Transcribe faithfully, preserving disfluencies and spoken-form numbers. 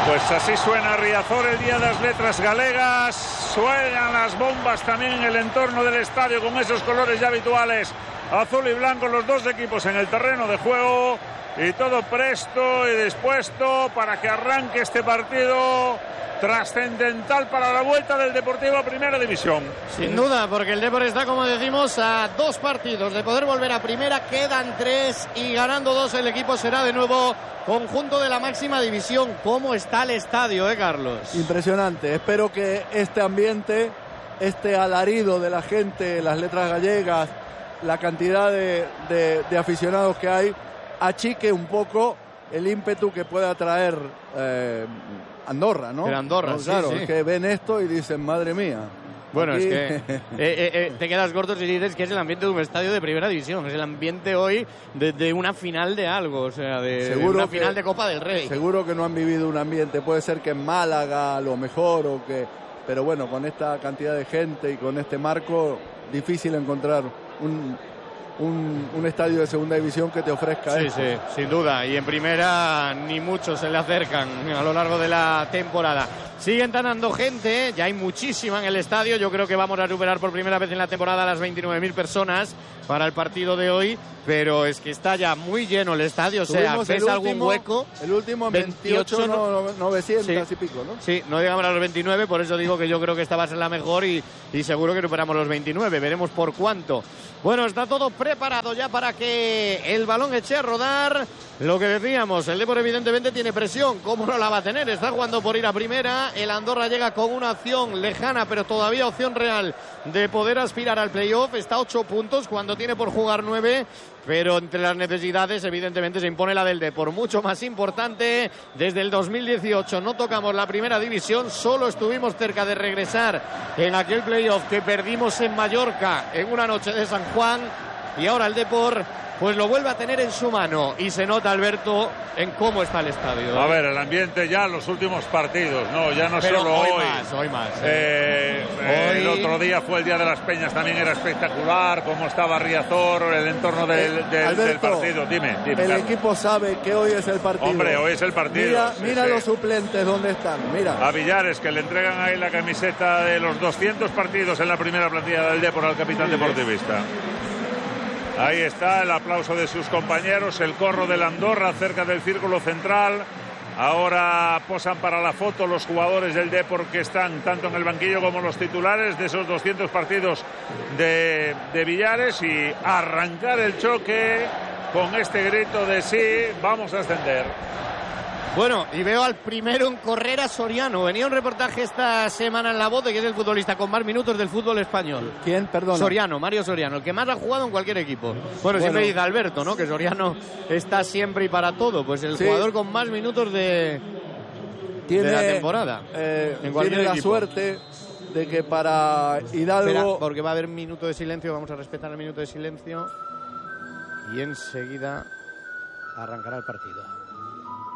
Pues así suena Riazor el día de las letras galegas, suenan las bombas también en el entorno del estadio con esos colores ya habituales, azul y blanco, los dos equipos en el terreno de juego y todo presto y dispuesto para que arranque este partido trascendental para la vuelta del Deportivo a Primera División. Sin duda, porque el Depor está, como decimos, a dos partidos de poder volver a Primera, quedan tres y ganando dos el equipo será de nuevo conjunto de la máxima división. ¿Cómo está el estadio, eh, Carlos? Impresionante. Espero que este ambiente, este alarido de la gente, las letras gallegas, la cantidad de, de, de aficionados que hay, achique un poco el ímpetu que pueda traer eh, Andorra, ¿no? De Andorra, no, sí, claro, sí. Es que ven esto y dicen, madre mía. Bueno, aquí... es que eh, eh, eh, te quedas corto si dices que es el ambiente de un estadio de Primera División, es el ambiente hoy de, de una final de algo, o sea, de, de una que, final de Copa del Rey. Seguro que no han vivido un ambiente, puede ser que en Málaga a lo mejor, o que, pero bueno, con esta cantidad de gente y con este marco, difícil encontrar un... Un, un estadio de segunda división que te ofrezca sí, esto. Sí, sin duda, y en primera ni muchos se le acercan a lo largo de la temporada. Sigue entrando gente, ya hay muchísima en el estadio, yo creo que vamos a superar por primera vez en la temporada las veintinueve mil personas para el partido de hoy, pero es que está ya muy lleno el estadio, o sea, Tuvimos ¿ves el algún último, hueco? El último en veintiocho, novecientos sí. y pico, ¿no? Sí, no llegamos a los veintinueve, por eso digo que yo creo que esta va a ser la mejor y, y seguro que superamos los veintinueve, veremos por cuánto. Bueno, está todo preparado ya para que el balón eche a rodar. Lo que decíamos, el Depor evidentemente tiene presión, ¿cómo no la va a tener? Está jugando por ir a primera, el Andorra llega con una opción lejana, pero todavía opción real de poder aspirar al playoff, está a ocho puntos cuando tiene por jugar nueve, pero entre las necesidades evidentemente se impone la del Depor, mucho más importante. Desde el dos mil dieciocho no tocamos la Primera División, solo estuvimos cerca de regresar en aquel playoff que perdimos en Mallorca en una noche de San Juan, y ahora el Depor pues lo vuelve a tener en su mano y se nota, Alberto, en cómo está el estadio. A ver, el ambiente ya en los últimos partidos, no, ya no Pero solo hoy. hoy. Más, hoy más. Eh, eh. Hoy... El otro día fue el Día de las Peñas, también era espectacular, cómo estaba Riazor, el entorno del, eh, del, Alberto, del partido. Dime, dime. El Carlos. equipo sabe que hoy es el partido. Hombre, hoy es el partido. Mira, sí, mira sí. los suplentes dónde están, mira. A Villares, que le entregan ahí la camiseta de los doscientos partidos en la primera plantilla del Depor al capitán sí, deportivista. Ahí está el aplauso de sus compañeros, el corro del Andorra cerca del círculo central. Ahora posan para la foto los jugadores del Depor que están tanto en el banquillo como los titulares de esos doscientos partidos de, de Villares, y arrancar el choque con este grito de sí, vamos a ascender. Bueno, y veo al primero en correr a Soriano. Venía un reportaje esta semana en La Voz de que es el futbolista con más minutos del fútbol español. ¿Quién? Perdona. Soriano, Mario Soriano, el que más ha jugado en cualquier equipo. Bueno, bueno. siempre dice Alberto, ¿no? Que Soriano está siempre y para todo. Pues el sí. jugador con más minutos de, tiene, de la temporada. Eh, en tiene la equipo. suerte de que para Hidalgo... Espera, porque va a haber minuto de silencio, vamos a respetar el minuto de silencio. Y enseguida arrancará el partido.